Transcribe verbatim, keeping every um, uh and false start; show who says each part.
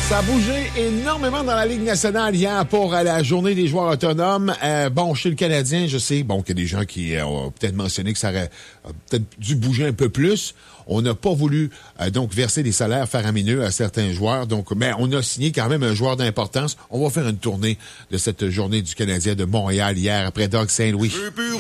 Speaker 1: Ça a bougé énormément dans la Ligue nationale hier pour euh, la journée des joueurs autonomes. Euh, bon, chez le Canadien, je sais bon qu'il y a des gens qui euh, ont peut-être mentionné que ça aurait euh, peut-être dû bouger un peu plus. On n'a pas voulu euh, donc verser des salaires faramineux à certains joueurs. Donc, mais on a signé quand même un joueur d'importance. On va faire une tournée de cette journée du Canadien de Montréal hier après Doug Saint-Louis.